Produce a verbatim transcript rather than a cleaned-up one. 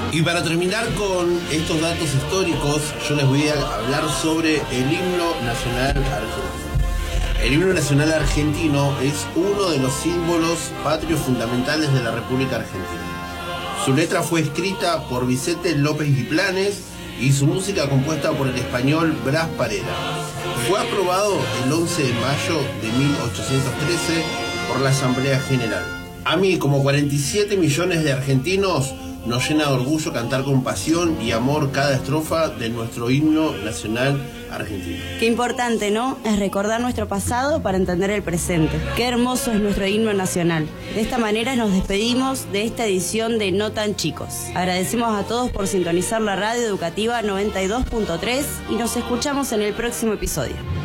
Y para terminar con estos datos históricos, yo les voy a hablar sobre el himno nacional argentino. El himno nacional argentino es uno de los símbolos patrios fundamentales de la República Argentina. Su letra fue escrita por Vicente López Guiplanes y su música compuesta por el español Blas Parera. Fue aprobado el once de mayo de mil ochocientos trece por la Asamblea General. A mí, como cuarenta y siete millones de argentinos, nos llena de orgullo cantar con pasión y amor cada estrofa de nuestro himno nacional argentino. Qué importante, ¿no? Es recordar nuestro pasado para entender el presente. Qué hermoso es nuestro himno nacional. De esta manera nos despedimos de esta edición de No Tan Chicos. Agradecemos a todos por sintonizar la radio educativa noventa y dos punto tres y nos escuchamos en el próximo episodio.